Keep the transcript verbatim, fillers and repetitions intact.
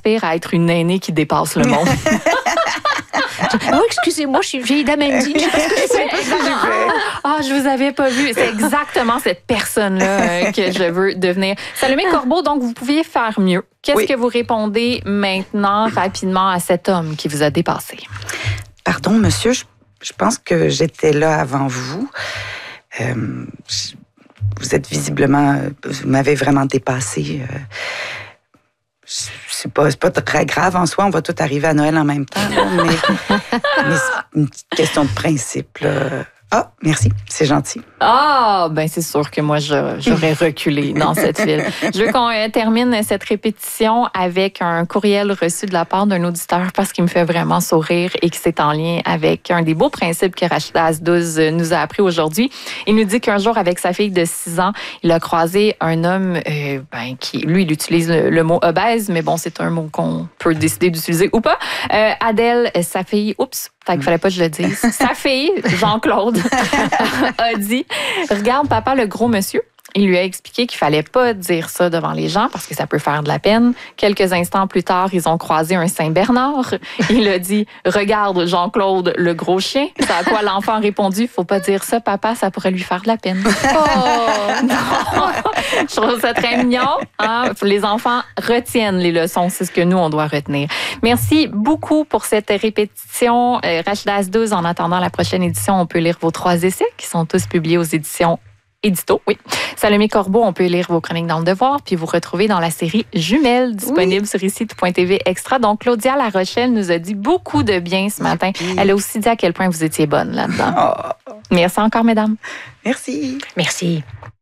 j'aspire à être une aînée qui dépasse le monde. Oh, excusez-moi, je suis vieille dame Andy. Je sais pas ce que c'est. Ah, je vous avais pas vu. C'est exactement cette personne-là euh, que je veux devenir. Salomé Corbeau, donc vous pouviez faire mieux. Qu'est-ce Oui. que vous répondez maintenant, rapidement, à cet homme qui vous a dépassé? Pardon, monsieur, je, je pense que j'étais là avant vous. Euh, je- vous êtes visiblement... Vous m'avez vraiment dépassé. Euh, c'est pas, c'est pas très grave en soi, on va tous arriver à Noël en même temps, là, mais, mais c'est une petite question de principe, là. Ah, merci, c'est gentil. Ah, ben c'est sûr que moi, je- j'aurais reculé dans cette file. Je veux qu'on euh, termine cette répétition avec un courriel reçu de la part d'un auditeur parce qu'il me fait vraiment sourire et que c'est en lien avec un des beaux principes que Rachida Azdouz nous a appris aujourd'hui. Il nous dit qu'un jour, avec sa fille de six ans, il a croisé un homme euh, ben, qui, lui, il utilise le, le mot obèse, mais bon, c'est un mot qu'on peut décider d'utiliser ou pas. Euh, Adèle, sa fille, oups, fait qu'il fallait pas que je le dise. Sa fille, Jean-Claude, a dit « Regarde, papa, le gros monsieur. » Il lui a expliqué qu'il fallait pas dire ça devant les gens parce que ça peut faire de la peine. Quelques instants plus tard, ils ont croisé un Saint-Bernard. Il a dit « Regarde, Jean-Claude, le gros chien. » C'est à quoi l'enfant a répondu « Faut pas dire ça, papa, ça pourrait lui faire de la peine. » Oh! Non. Je trouve ça très mignon. Hein? Les enfants retiennent les leçons. C'est ce que nous, on doit retenir. Merci beaucoup pour cette répétition. Euh, Rachida Azdouz, en attendant la prochaine édition, on peut lire vos trois essais qui sont tous publiés aux éditions Édito, oui. Salomé Corbeau, on peut lire vos chroniques dans Le Devoir, puis vous retrouver dans la série Jumelles, disponible oui. sur ici tout point t v extra. Donc, Claudia La Rochelle nous a dit beaucoup de bien ce matin. Elle a aussi dit à quel point vous étiez bonne là-dedans. Oh. Merci encore, mesdames. Merci. Merci.